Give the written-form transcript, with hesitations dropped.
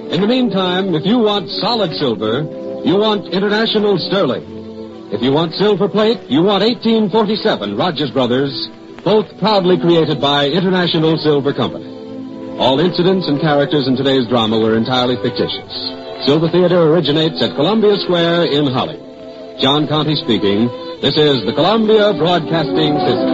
In the meantime, if you want solid silver, you want International Sterling. If you want silver plate, you want 1847 Rogers Brothers, both proudly created by International Silver Company. All incidents and characters in today's drama were entirely fictitious. Silver Theater originates at Columbia Square in Hollywood. John Conte speaking. This is the Columbia Broadcasting System.